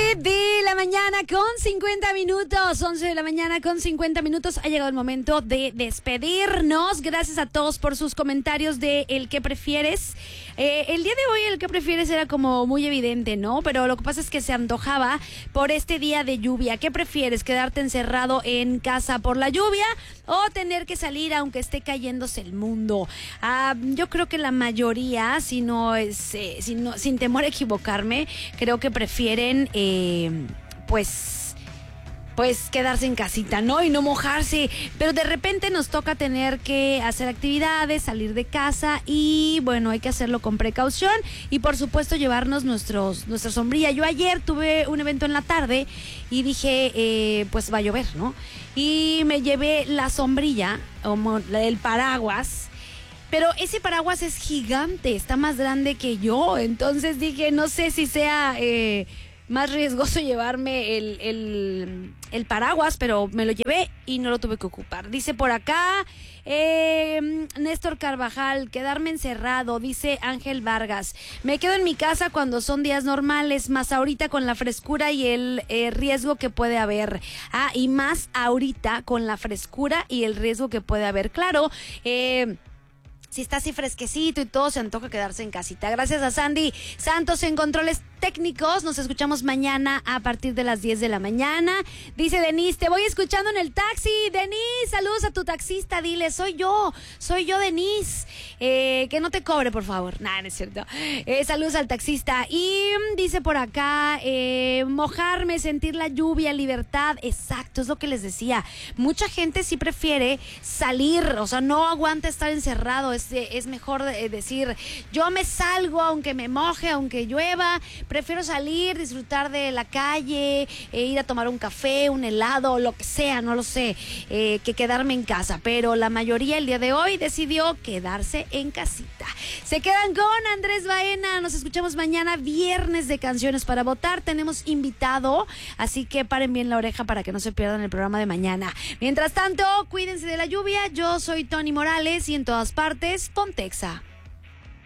de la mañana con 50 minutos, 11 de la mañana con 50 minutos. Ha llegado el momento de despedirnos. Gracias a todos por sus comentarios de el que prefieres. El día de hoy el que prefieres era como muy evidente, ¿no? Pero lo que pasa es que se antojaba por este día de lluvia. ¿Qué prefieres? ¿Quedarte encerrado en casa por la lluvia o tener que salir aunque esté cayéndose el mundo? Yo creo que la mayoría, sin temor a equivocarme, creo que prefieren pues quedarse en casita, ¿no? Y no mojarse, pero de repente nos toca tener que hacer actividades, salir de casa y bueno, hay que hacerlo con precaución y por supuesto llevarnos nuestra sombrilla. Yo ayer tuve un evento en la tarde y dije, pues va a llover, ¿no? Y me llevé la sombrilla, el paraguas. Pero ese paraguas es gigante, está más grande que yo, entonces dije, no sé si sea más riesgoso llevarme el paraguas, pero me lo llevé y no lo tuve que ocupar. Dice por acá Néstor Carvajal, quedarme encerrado. Dice Ángel Vargas, me quedo en mi casa cuando son días normales, más ahorita con la frescura y el riesgo que puede haber. Y más ahorita con la frescura y el riesgo que puede haber. Claro, si está así fresquecito y todo, se antoja quedarse en casita. Gracias a Sandy Santos en controles técnicos. Nos escuchamos mañana a partir de las 10 de la mañana. Dice Denise, te voy escuchando en el taxi. Denise, saludos a tu taxista. Dile, soy yo Denise. Que no te cobre, por favor. Nah, no es cierto. Saludos al taxista. Y dice por acá, mojarme, sentir la lluvia, libertad. Exacto, es lo que les decía. Mucha gente sí prefiere salir, o sea, no aguanta estar encerrado. Es mejor decir, yo me salgo aunque me moje, aunque llueva. Prefiero salir, disfrutar de la calle, ir a tomar un café, un helado, lo que sea, no lo sé, que quedarme en casa. Pero la mayoría el día de hoy decidió quedarse en casita. Se quedan con Andrés Baena. Nos escuchamos mañana, viernes de canciones para votar. Tenemos invitado, así que paren bien la oreja para que no se pierdan el programa de mañana. Mientras tanto, cuídense de la lluvia. Yo soy Tony Morales y en todas partes, Pontexa.